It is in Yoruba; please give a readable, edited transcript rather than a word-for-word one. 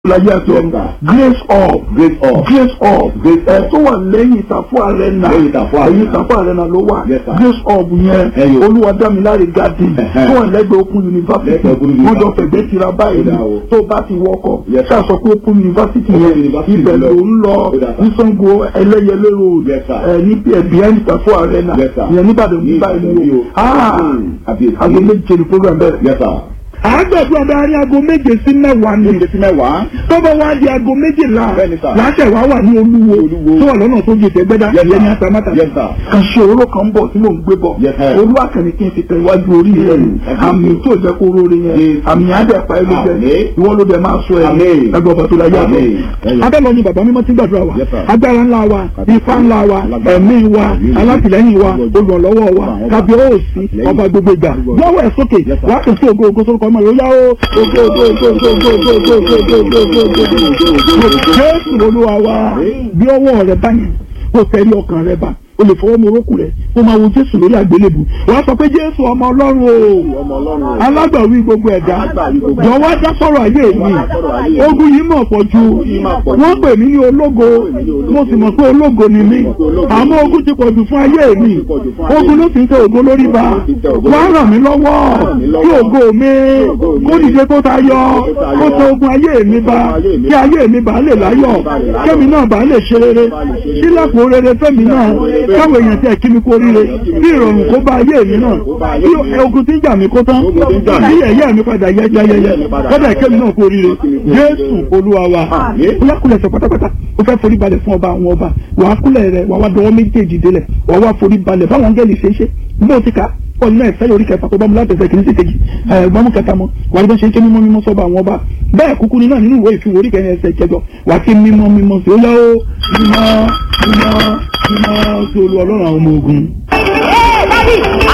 láyé àti ọ̀gá grace up tó wà lẹ́yìn ìtàfọ́ arena ẹ̀yìn ìtàfọ́ arena ló wà grace up yẹn Olúwadámiláre garden tó wà lẹ́gbẹ̀ẹ́ Open University wọ́n jọ fẹ̀gbẹ́ tira báyìí tó bá ti wọkọ̀ ṣáà sọ pé Open University yẹn ibẹ̀ ló ń lọ ní Ṣàngó Ẹlẹ́yẹlé road ní behind ìtàfọ́ arena yẹn níbàdàn ní báyìí ni o aago méje ni program bẹ̀rẹ̀. Àgbẹ̀dún ọba arí aago 7 sí 9 tó bá wá di aago 12 láṣẹ wá wà ní Olúwo tó wà lọ́nà tó jẹ̀tẹ̀ gbẹ́dá ìyẹn ní Atamátà kan ṣe oró kan bọ̀ tí mò ń gbé bọ̀ Olúwa kàní kí n fi tẹ iwájú orí rẹ̀ àmì tó jẹ́ kó róore yẹn àmì àdẹ̀pá ẹ̀ ló jẹ́ ìwọ́n ló dẹ̀ máa sọ ẹ̀ ẹgbẹ́ ọba tó láyé àbọ̀. Abẹ́lọ ni bàbá mímọ́ ti gbàdúrà wa agbára ńlá wa ifá ńlá wa ẹ̀mí wa alátìlẹ́yìn wa olùrànlọ́wọ́ wa kábíyèsí ọba gbogbo ìgbà lọ́wọ́ ẹ̀ sókè wà á kàn sí ògo sórúkọ ọmọ yóò yá o Jésù Olúwa wa bí ọwọ́ rẹ̀ báyìí kò tẹ̀lé ọkàn rẹ̀ bá o lè fọwọ́ mọ orókù rẹ̀ kó máa wo Jésù lórí àgbélébù wàá sọ pé Jésù ọmọ Ọlọ́run o alágbàwí gbogbo ẹ̀dá jọ̀wọ́ dá sọ̀rọ̀ ayé mi ogun yìí mọ̀ pọ̀ ju wọ́n pè mí ní ológo mo sì mọ̀ pé ológo ni mí àmọ́ ogun ti pọ̀ jù fún ayé mi ogun ló fi ń tẹ ògo lórí ba wàá ràn mí lọ́wọ́ kí ògo mi kó dìde kó tayọ kó tẹ ogun ayé mi ba kí ayé mi bá lè láyọ̀ kémi náà bá lè ṣe rere sílẹ̀kùn rere fẹ́mi náà káwọn èèyàn tí ẹ kí mi kó ríre bí ìrọ̀rùn kó bá ayé mi náà bí ogun tí ń jà mí kó tán bí ẹ̀yẹ́ mi padà yẹ́yẹ́yẹ́ kọ́dà ìkémi náà kó ríre Jésù Olúwa wa ó yá kúlẹ̀ sọ pátápátá ó fẹ́ forí balẹ̀ fún ọba àwọn ọba wàá kúlẹ̀ rẹ̀ wàá wá dọwọ́ méjèèjì délẹ̀ wàá wá forí balẹ̀ báwọn áńgẹ́lì ṣe é ṣe bó ti ká ọ̀nà ìfẹ́ orí kẹfà tó bá mu látẹ̀sẹ̀ kìí sí kejì gbọ́mú kẹta mọ́ wà ní bá ṣe ń ké mímọ́ mímọ́ sọ́ba àwọn ọba bẹ́ẹ̀ kúkú ní náà nínú ìwé ìfìwò orí kẹrin ẹsẹ̀ kẹjọ wà kí mímọ́ mímọ́ sí ó yá ó mímọ́ sí Olú Ọlọ́run àwọn ọmọ ogun.